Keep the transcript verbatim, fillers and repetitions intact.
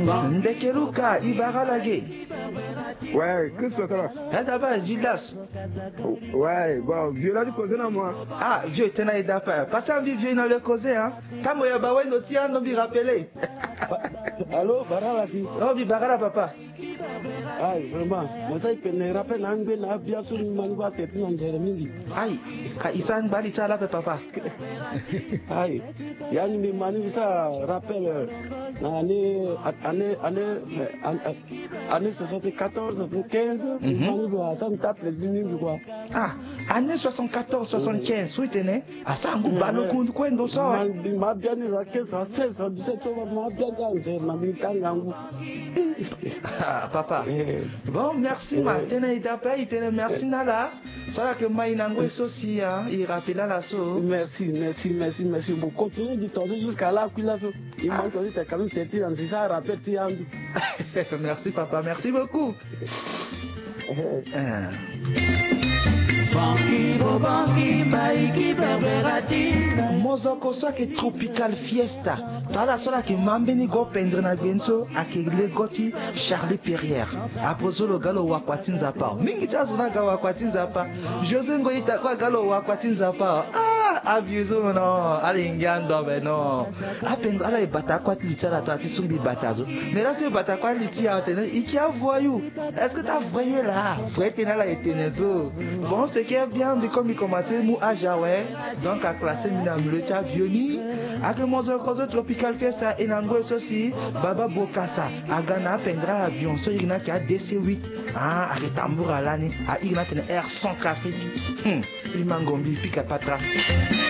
Ndekeluka Ibaralage. Ouais, qu'est-ce que ça? Eh d'abord Gildas. Ouais, bon, vieux là du cause na moi. Ah, vieux tena et d'apa. Passez un vieux dans le cause hein. Tamo ya bawe no tia no bi rappeler. Allô, Barala si. Oh bi Barala papa. Ai, vraiment, moi ça il me rappelle un peu na bien sûr ni mani va tete na nzere mingi. Ai, ka isan bali sala pe papa. Ai, yani ni mani ça rappelle na année année année année soixante-quatorze soixante-quinze, mani va ça me tape les mingi quoi. Ah, année soixante-quatorze soixante-quinze, oui tenez. Ah ça ngu balo kundu kwendo so. Ma bien ni la quinze seize dix-sept ma bien ça nzere na militanga ngu. Ah, papa. Bon, merci, Martin et d'appel, merci Nala. Ça que Maïnango est aussi, hein, il rappelle la so. Merci, merci, merci, merci. Bon, continuez de tourner jusqu'à là, puis là, il m'a dit que quand même, tu es en ça, rappelle, tu Merci, papa, merci beaucoup. Mozoko so ke tropical fiesta tala sola ke mambeni go pendre na gwenso akele goti Charlie Perrière apozo lo galo wa kwatinza pa mingi tsazo na ga wa kwatinza pa José ngoita kwa galo wa kwatinza pa ah abuso no ali ngando be no apendre ala ibata kwa litala to atisumbi batazo mais là c'est bata kwa litia tene ikia voyou est-ce que t'as voyé là frère tena la etenezo bon ce qui est bien comme il commençait mou à Jaoué donc à classer mina muleta vioni avec Mozoko tropical fiesta et nango aussi baba bokasa agana pendra avion so irina ki a D C huit ah avec tambour alani a irina ten Air cent Afrique hum il mangombi pika patra.